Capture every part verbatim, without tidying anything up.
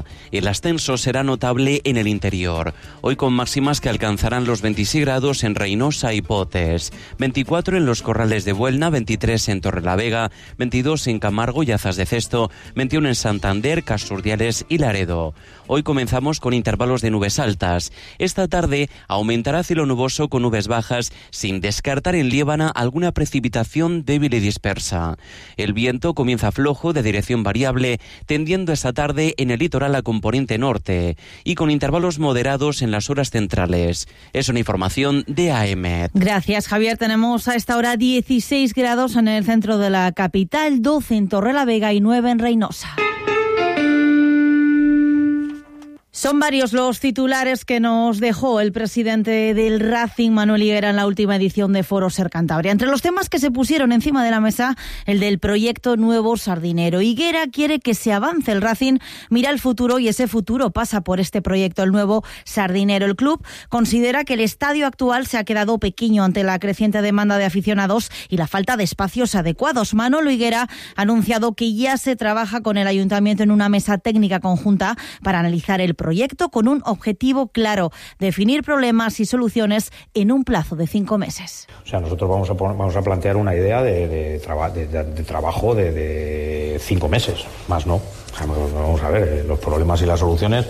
Málaga. El ascenso será notable en el interior, hoy con máximas que alcanzarán los veintiséis grados en Reinosa y Potes, veinticuatro en los Corrales de Buelna, veintitrés en Torrelavega, veintidós en Camargo y Azas de Cesto, veintiuno en Santander, Casturdiales y Laredo. Hoy comenzamos con intervalos de nubes altas. Esta tarde aumentará cielo nuboso con nubes bajas, sin descartar en Liébana alguna precipitación débil y dispersa. El viento comienza flojo de dirección variable, tendiendo esta tarde en el litoral a componente norte y con intervalos moderados en las horas centrales. Es una información de A E M E T. Gracias, Javier. Tenemos a esta hora dieciséis grados en el centro de la capital, doce en Torrelavega y nueve en Reinosa. Son varios los titulares que nos dejó el presidente del Racing, Manuel Higuera, en la última edición de Foro Ser Cantabria. Entre los temas que se pusieron encima de la mesa, el del proyecto Nuevo Sardinero. Higuera quiere que se avance. El Racing mira el futuro y ese futuro pasa por este proyecto, el Nuevo Sardinero. El club considera que el estadio actual se ha quedado pequeño ante la creciente demanda de aficionados y la falta de espacios adecuados. Manolo Higuera ha anunciado que ya se trabaja con el ayuntamiento en una mesa técnica conjunta para analizar el proyecto. proyecto con un objetivo claro: definir problemas y soluciones en un plazo de cinco meses. O sea, nosotros vamos a, poner, vamos a plantear una idea de, de, traba, de, de, de trabajo de, de cinco meses, más no. O sea, vamos a ver, los problemas y las soluciones,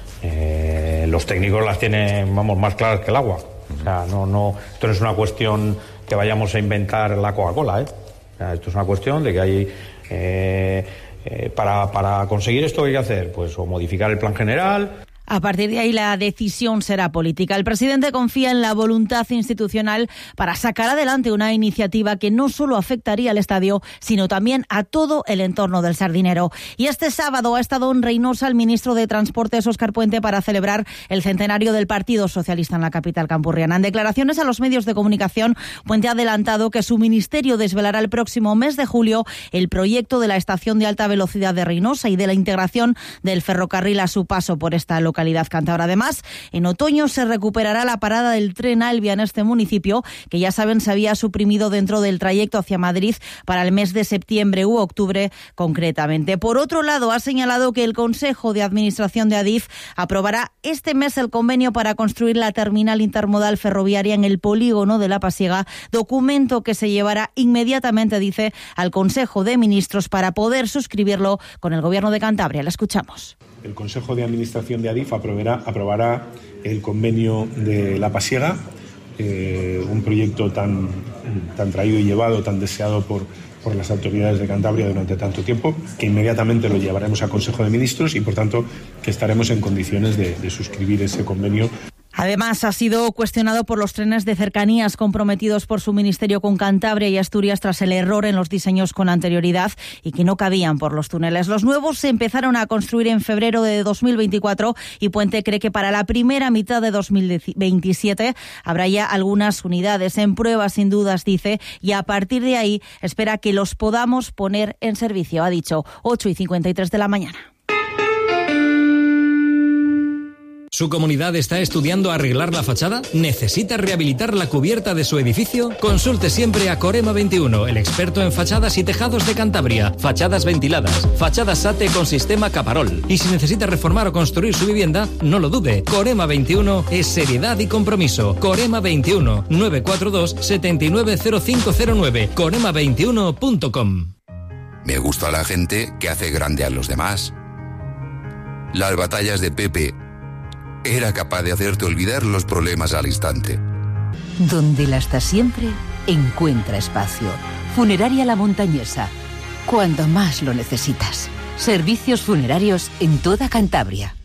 eh, los técnicos las tienen, vamos, más claras que el agua. O sea, no, no, esto no es una cuestión que vayamos a inventar la Coca-Cola, ¿eh? O sea, esto es una cuestión de que hay... Eh, Eh, para, para conseguir esto, ¿qué hay que hacer? Pues o modificar el plan general. A partir de ahí la decisión será política. El presidente confía en la voluntad institucional para sacar adelante una iniciativa que no solo afectaría al estadio, sino también a todo el entorno del Sardinero. Y este sábado ha estado en Reinosa el ministro de Transportes, Óscar Puente, para celebrar el centenario del Partido Socialista en la capital campurriana. En declaraciones a los medios de comunicación, Puente ha adelantado que su ministerio desvelará el próximo mes de julio el proyecto de la estación de alta velocidad de Reinosa y de la integración del ferrocarril a su paso por esta localidad. localidad cántabra. Además, en otoño se recuperará la parada del tren Alvia en este municipio, que ya saben se había suprimido dentro del trayecto hacia Madrid para el mes de septiembre u octubre concretamente. Por otro lado, ha señalado que el Consejo de Administración de Adif aprobará este mes el convenio para construir la terminal intermodal ferroviaria en el polígono de La Pasiega, documento que se llevará inmediatamente, dice, al Consejo de Ministros para poder suscribirlo con el Gobierno de Cantabria. La escuchamos. El Consejo de Administración de Adif aprobará, aprobará el convenio de La Pasiega, eh, un proyecto tan, tan traído y llevado, tan deseado por, por las autoridades de Cantabria durante tanto tiempo, que inmediatamente lo llevaremos al Consejo de Ministros y, por tanto, que estaremos en condiciones de, de suscribir ese convenio. Además, ha sido cuestionado por los trenes de cercanías comprometidos por su ministerio con Cantabria y Asturias tras el error en los diseños con anterioridad y que no cabían por los túneles. Los nuevos se empezaron a construir en febrero de dos mil veinticuatro y Puente cree que para la primera mitad de dos mil veintisiete habrá ya algunas unidades en prueba, sin dudas, dice, y a partir de ahí espera que los podamos poner en servicio. Ha dicho ocho y cincuenta y tres de la mañana. ¿Su comunidad está estudiando arreglar la fachada? ¿Necesita rehabilitar la cubierta de su edificio? Consulte siempre a Corema veintiuno, el experto en fachadas y tejados de Cantabria. Fachadas ventiladas, fachadas SATE con sistema Caparol. Y si necesita reformar o construir su vivienda, no lo dude. Corema veintiuno es seriedad y compromiso. Corema veintiuno, nueve cuatro dos, siete nueve cero cinco cero nueve. corema veintiuno punto com. Me gusta la gente que hace grande a los demás. Las batallas de Pepe era capaz de hacerte olvidar los problemas al instante. Donde la está siempre, encuentra espacio. Funeraria La Montañesa. Cuando más lo necesitas. Servicios funerarios en toda Cantabria.